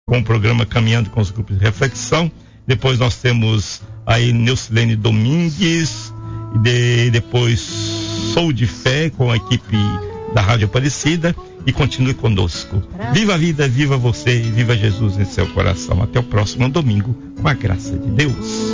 com o programa Caminhando com os Grupos de Reflexão. Depois nós temos aí Neucilene Domingues, depois Sou de Fé com a equipe da Rádio Aparecida, e continue conosco. Viva a vida, viva você e viva Jesus em seu coração. Até o próximo domingo, com a graça de Deus.